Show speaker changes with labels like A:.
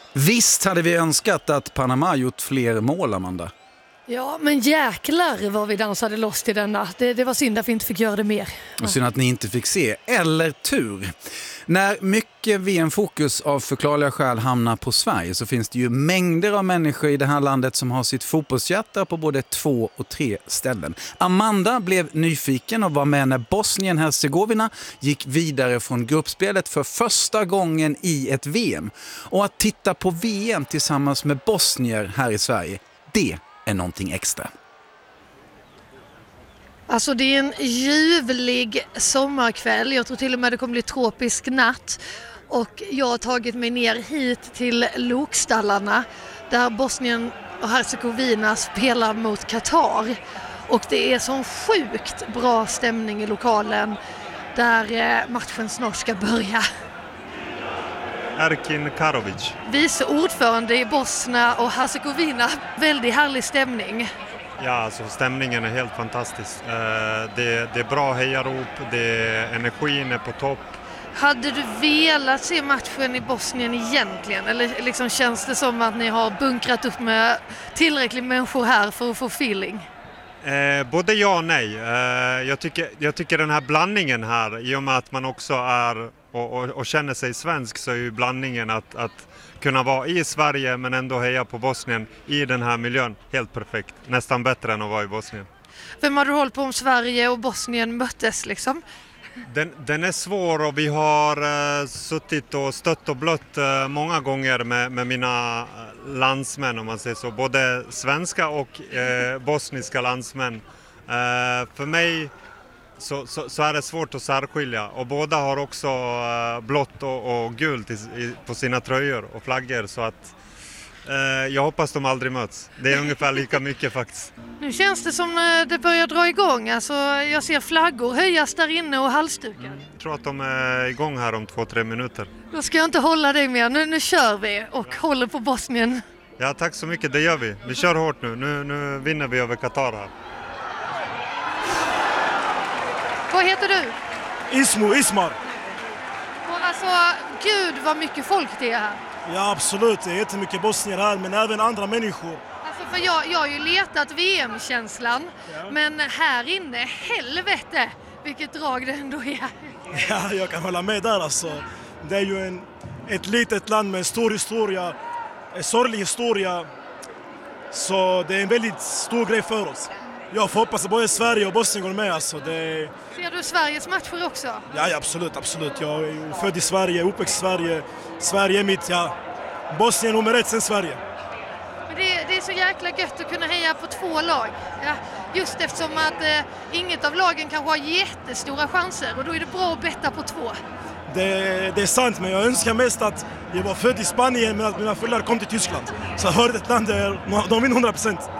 A: Visst hade vi önskat att Panama gjort fler mål, Amanda.
B: Ja, men jäklar vad vi dansade loss till denna. Det var synd att vi inte fick göra det mer.
A: Och synd att ni inte fick se, eller tur. När mycket VM-fokus av förklarliga skäl hamnar på Sverige så finns det ju mängder av människor i det här landet som har sitt fotbollshjärta på både 2 och 3 ställen. Amanda blev nyfiken och var med när Bosnien-Herzegovina gick vidare från gruppspelet för första gången i ett VM. Och att titta på VM tillsammans med bosnier här i Sverige, det är någonting extra.
B: Alltså det är en ljuvlig sommarkväll. Jag tror till och med det kommer bli tropisk natt. Och jag har tagit mig ner hit till Lokstallarna där Bosnien och Herzegovina spelar mot Qatar. Och det är sån sjukt bra stämning i lokalen där matchen snart ska börja.
C: Erkin Karovic.
B: Vice ordförande i Bosnien och Herzegovina. Väldigt härlig stämning.
C: Ja, alltså stämningen är helt fantastisk. Det är bra hejarop, energin är på topp.
B: Hade du velat se matchen i Bosnien egentligen? Eller liksom känns det som att ni har bunkrat upp med tillräckligt människor här för att få feeling?
C: Både ja och nej. Jag tycker den här blandningen här, i och med att man också är och känner sig svensk, så är ju blandningen att kunna vara i Sverige men ändå heja på Bosnien i den här miljön helt perfekt. Nästan bättre än att vara i Bosnien.
B: Vem har du hållit på om Sverige och Bosnien möttes liksom?
C: Den är svår och vi har suttit och stött och blött många gånger med mina landsmän, om man säger så. Både svenska och bosniska landsmän. För mig så är det svårt att särskilja, och båda har också blått och gult på sina tröjor och flaggor, så att jag hoppas de aldrig möts. Det är ungefär lika mycket faktiskt.
B: Nu känns det som det börjar dra igång. Alltså, jag ser flaggor höjas där inne och halsdukar.
C: Jag tror att de är igång här om 2-3 minuter.
B: Då ska jag inte hålla dig mer. Nu kör vi och håller på Bosnien.
C: Ja, tack så mycket. Det gör vi. Vi kör hårt nu. Nu vinner vi över Qatar här.
B: Vad heter du?
D: Ismar.
B: Och alltså, gud vad mycket folk det är här.
D: Ja, absolut. Det är jättemycket bosnier här, men även andra människor.
B: Alltså, för jag har ju letat VM-känslan, men här inne, helvete, vilket drag det ändå är.
D: Ja, jag kan hålla med där alltså. Det är ju ett litet land med en stor historia, en sorglig historia. Så det är en väldigt stor grej för oss. Jag får hoppas att både Sverige och Bosnien går med. Alltså.
B: Ser du Sveriges matcher också?
D: Ja, absolut. Jag är ju född i Sverige, uppväxt i Sverige. Sverige är mitt, Bosnien nummer 1 sen Sverige.
B: Men det är så jäkla gött att kunna heja på 2 lag. Ja, just eftersom att inget av lagen kanske har jättestora chanser. Och då är det bra att betta på 2.
D: Det är sant, men jag önskar mest att jag var född i Spanien men att mina föräldrar kom till Tyskland. Så jag hörde ett land där de vinner 100%.